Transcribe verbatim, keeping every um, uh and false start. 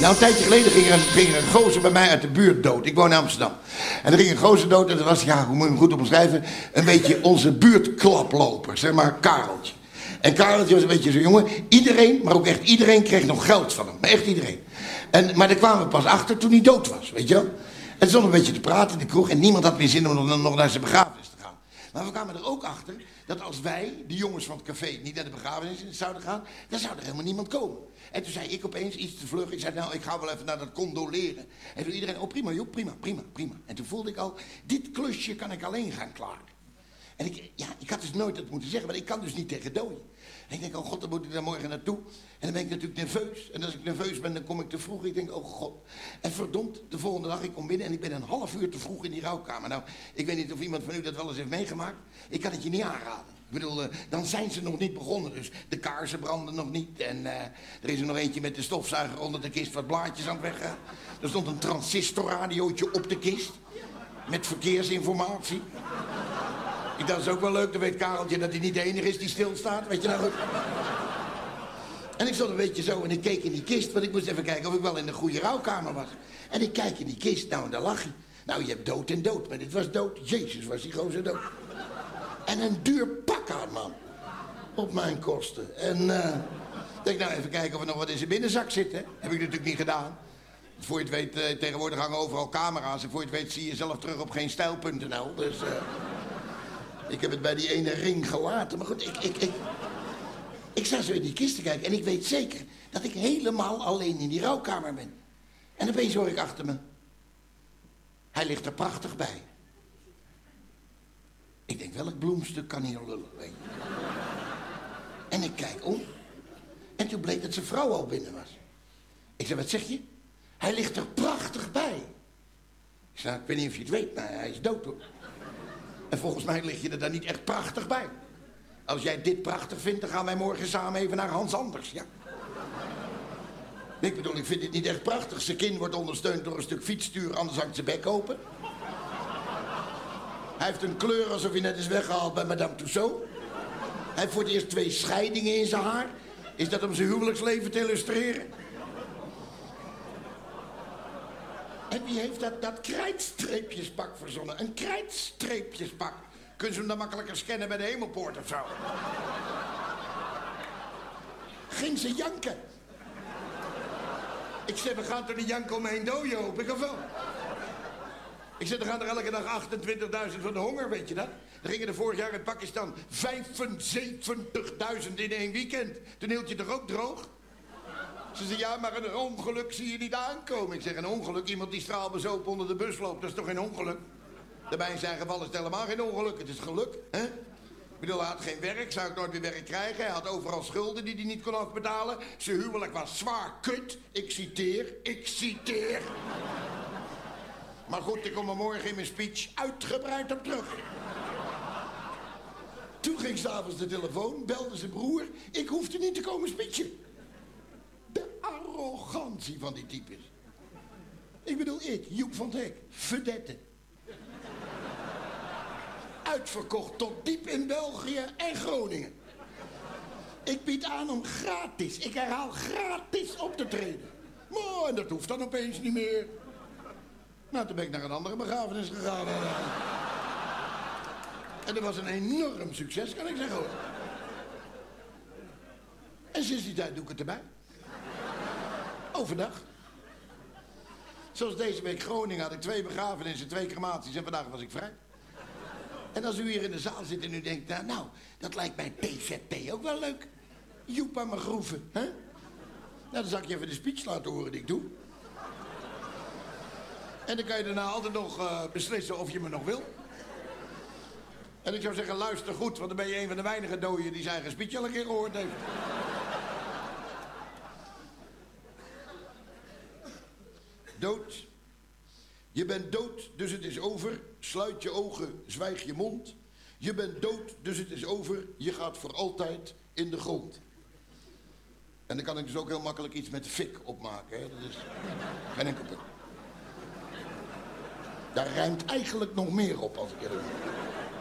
Nou, een tijdje geleden ging er, een, ging er een gozer bij mij uit de buurt dood. Ik woon in Amsterdam. En er ging een gozer dood en dat was, ja, hoe moet je hem goed omschrijven? Een beetje onze buurtklaploper, zeg maar, Kareltje. En Kareltje was een beetje zo'n jongen. Iedereen, maar ook echt iedereen, kreeg nog geld van hem. Echt iedereen. En, maar daar kwamen we pas achter toen hij dood was, weet je wel? En stonden een beetje te praten in de kroeg en niemand had meer zin om nog, nog naar zijn begrafenis te gaan. Maar we kwamen er ook achter dat als wij, de jongens van het café, niet naar de begrafenis zouden gaan, dan zou er helemaal niemand komen. En toen zei ik opeens iets te vlug. Ik zei, nou, ik ga wel even naar dat condoleren. En toen iedereen, oh prima joh, prima, prima, prima. En toen voelde ik al, dit klusje kan ik alleen gaan klaren. En ik, ja, ik had dus nooit dat moeten zeggen, maar ik kan dus niet tegen dooien. En ik denk, oh god, dan moet ik daar morgen naartoe. En dan ben ik natuurlijk nerveus. En als ik nerveus ben, dan kom ik te vroeg. Ik denk, oh god. En verdomd, de volgende dag, ik kom binnen en ik ben een half uur te vroeg in die rouwkamer. Nou, ik weet niet of iemand van u dat wel eens heeft meegemaakt. Ik kan het je niet aanraden. Ik bedoel, uh, dan zijn ze nog niet begonnen. Dus de kaarsen branden nog niet. En uh, er is er nog eentje met de stofzuiger onder de kist wat blaadjes aan het weggaan. Er stond een transistorradiootje op de kist. Met verkeersinformatie. Ik dacht, dat is ook wel leuk. Dan weet Kareltje dat hij niet de enige is die stilstaat. Weet je nou goed? En ik stond een beetje zo en ik keek in die kist. Want ik moest even kijken of ik wel in de goede rouwkamer was. En ik kijk in die kist. Nou, en daar lag hij. Nou, je hebt dood en dood. Maar dit was dood. Jezus, was die gozer dood. En een duur pak aan, man. Op mijn kosten. En uh, ik denk, nou, even kijken of er nog wat in zijn binnenzak zit, hè. Heb ik natuurlijk niet gedaan. Voor je het weet, uh, tegenwoordig hangen overal camera's. En voor je het weet zie je zelf terug op geenstijl punt n l. Dus... Uh, ik heb het bij die ene ring gelaten. Maar goed, ik, ik, ik, ik sta zo in die kist te kijken. En ik weet zeker dat ik helemaal alleen in die rouwkamer ben. En opeens hoor ik achter me. Hij ligt er prachtig bij. Ik denk, welk bloemstuk kan hier lullen, weet je? En ik kijk om. En toen bleek dat zijn vrouw al binnen was. Ik zei, wat zeg je? Hij ligt er prachtig bij. Ik zei, ik weet niet of je het weet, maar hij is dood, hoor. En volgens mij lig je er daar niet echt prachtig bij. Als jij dit prachtig vindt, dan gaan wij morgen samen even naar Hans Anders, ja? Ik bedoel, ik vind dit niet echt prachtig. Zijn kin wordt ondersteund door een stuk fietsstuur, anders hangt zijn bek open. Hij heeft een kleur alsof hij net is weggehaald bij Madame Tussauds. Hij heeft voor het eerst twee scheidingen in zijn haar. Is dat om zijn huwelijksleven te illustreren? En wie heeft dat, dat krijtstreepjespak verzonnen? Een krijtstreepjespak. Kunnen ze hem dan makkelijker scannen bij de hemelpoort of zo? Ging ze janken? Ik zei, we gaan toch niet janken om een dojo, hoop ik of wel? Ik zei, er gaan er elke dag achtentwintigduizend van de honger, weet je dat? Er gingen er vorig jaar in Pakistan vijfenzeventigduizend in één weekend. Toen hield je toch ook droog? Ze zei, ja, maar een ongeluk zie je niet aankomen. Ik zeg, een ongeluk? Iemand die straalbezopen onder de bus loopt, dat is toch geen ongeluk? Daarbij in zijn geval is het helemaal geen ongeluk, het is geluk, hè? Ik bedoel, hij had geen werk, zou ik nooit meer werk krijgen. Hij had overal schulden die hij niet kon afbetalen. Zijn huwelijk was zwaar kut. Ik citeer, ik citeer. Maar goed, ik kom er morgen in mijn speech uitgebreid op terug. Toen ging s'avonds de telefoon, belde zijn broer. Ik hoefde niet te komen speechen. De arrogantie van die types. Ik bedoel, ik, Joep van het Hek, vedette. Uitverkocht tot diep in België en Groningen. Ik bied aan om gratis, ik herhaal gratis op te treden. Maar en dat hoeft dan opeens niet meer. Nou, toen ben ik naar een andere begrafenis gegaan. En dat was een enorm succes, kan ik zeggen hoor. En sinds die tijd doe ik het erbij. Overdag. Zoals deze week Groningen had ik twee begrafenissen, twee crematies en vandaag was ik vrij. En als u hier in de zaal zit en u denkt, nou, nou dat lijkt mij T Z T ook wel leuk. Joep aan mijn groeven, hè? Nou, dan zal ik je even de speech laten horen die ik doe. En dan kan je daarna altijd nog uh, beslissen of je me nog wil. En ik zou zeggen, luister goed, want dan ben je een van de weinige dooien die zijn eigen speech al een keer gehoord heeft. Dood. Je bent dood, dus het is over. Sluit je ogen, zwijg je mond. Je bent dood, dus het is over. Je gaat voor altijd in de grond. En dan kan ik dus ook heel makkelijk iets met fik opmaken. Hè? Dat is geen enkel punt. Daar rijmt eigenlijk nog meer op als ik er...